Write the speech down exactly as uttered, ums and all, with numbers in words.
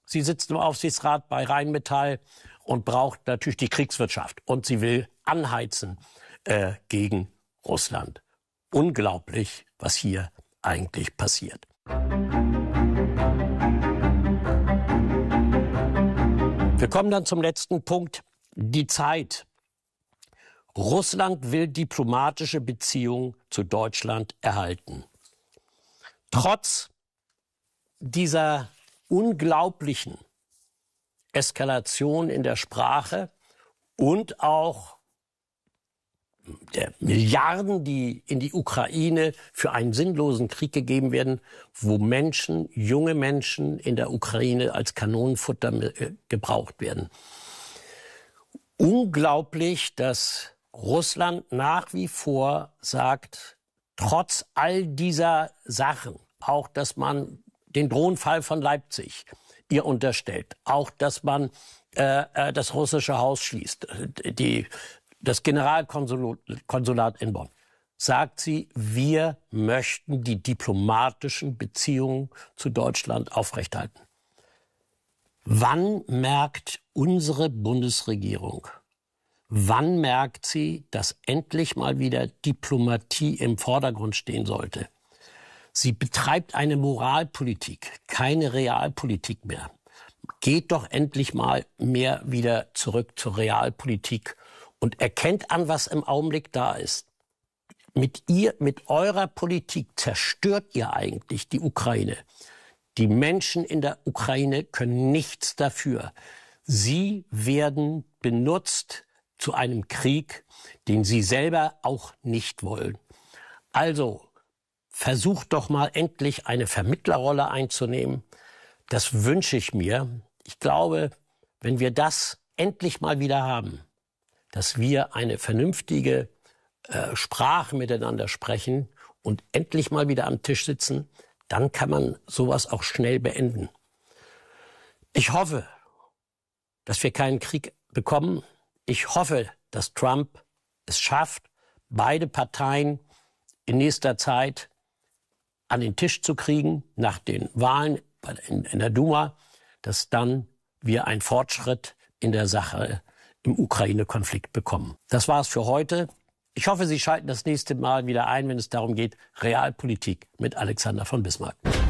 Sie sitzt im Aufsichtsrat bei Rheinmetall und braucht natürlich die Kriegswirtschaft. Und sie will anheizen äh, gegen Russland. Unglaublich, was hier eigentlich passiert. Wir kommen dann zum letzten Punkt, die Zeit. Russland will diplomatische Beziehungen zu Deutschland erhalten. Trotz dieser unglaublichen Eskalation in der Sprache und auch der Milliarden, die in die Ukraine für einen sinnlosen Krieg gegeben werden, wo Menschen, junge Menschen in der Ukraine als Kanonenfutter gebraucht werden. Unglaublich, dass Russland nach wie vor sagt, trotz all dieser Sachen, auch dass man den Drohnenfall von Leipzig ihr unterstellt, auch dass man äh, das russische Haus schließt, die, das Generalkonsulat in Bonn, sagt sie, wir möchten die diplomatischen Beziehungen zu Deutschland aufrechthalten. Wann merkt unsere Bundesregierung, wann merkt sie, dass endlich mal wieder Diplomatie im Vordergrund stehen sollte? Sie betreibt eine Moralpolitik, keine Realpolitik mehr. Geht doch endlich mal mehr wieder zurück zur Realpolitik und erkennt an, was im Augenblick da ist. Mit ihr, mit eurer Politik zerstört ihr eigentlich die Ukraine. Die Menschen in der Ukraine können nichts dafür. Sie werden benutzt zu einem Krieg, den sie selber auch nicht wollen. Also versucht doch mal endlich eine Vermittlerrolle einzunehmen. Das wünsche ich mir. Ich glaube, wenn wir das endlich mal wieder haben, dass wir eine vernünftige äh, Sprache miteinander sprechen und endlich mal wieder am Tisch sitzen, dann kann man sowas auch schnell beenden. Ich hoffe, dass wir keinen Krieg bekommen. Ich hoffe, dass Trump es schafft, beide Parteien in nächster Zeit an den Tisch zu kriegen, nach den Wahlen in, in der Duma, dass dann wir einen Fortschritt in der Sache im Ukraine-Konflikt bekommen. Das war's für heute. Ich hoffe, Sie schalten das nächste Mal wieder ein, wenn es darum geht, Realpolitik mit Alexander von Bismarck.